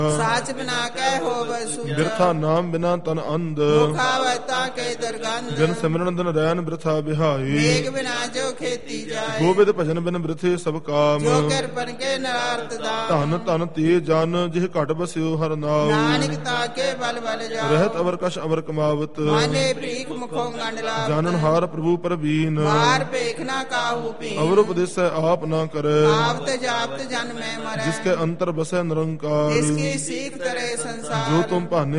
ਸਾਚ ਬਨਾ ਕੇ ਹੋਵੈ ਸੂਝਾ। ਬਿਰਥਾ ਨਾਮ ਬਿਨਾ ਤਨ ਅੰਧ, ਮੁਖਾਵਤਾ ਕੇ ਦਰਗੰਧ। ਬਿਨ ਸਿਮਰਨ ਦਿਨ ਰੈਨ ਬਿਰਥਾ ਬਿਹਾਈ, ਮੇਘ ਬਿਨਾ ਜੋ ਖੇਤੀ ਜਾਏ। ਗੋਬਿੰਦ ਭਜਨ ਬਿਨ ਬਿਰਥੇ ਸਭ ਕਾਮ, ਜੋ ਕਿਰਪਨ ਕੇ ਨਰਾਰਤ ਦਾਮ। ਧਨ ਧਨ ਤੇ ਜਨ ਜਿਹ ਘਟ ਬਸਿਓ ਹਰ ਨਾਮ। ਨਾਨਕ ਤਾਕੇ ਬਲ ਬਲ ਜਾਓ। ਰਹਿਤ ਅਵਰ ਕਛ ਅਵਰ ਕਮਾਵਤ, ਮਾਨੇ ਭੀਖ ਮੁਖੋਂ ਗੰਢ ਲਾਵਤ। ਜਾਨਨ ਹਾਰ ਪ੍ਰਭੂ ਪ੍ਰਵੀਨ, ਬਾਰ ਭੇਖਣਾ ਕਾਹੂ ਪੀਨ। ਅਵਰ ਉਪਦੇਸੈ ਆਪ ਨਾ ਕਰੈ, ਆਵਤ ਜਾਪਤ ਜਨ ਮੈਂ ਮਰੈ। ਜਿਸਕੇ ਅੰਤਰ ਬਸੈ ਨਿਰੰਕਾਰ। ਜਿਸकी सीख करे संसार। ਜੋ ਤੁਮ ਭਾਨੇ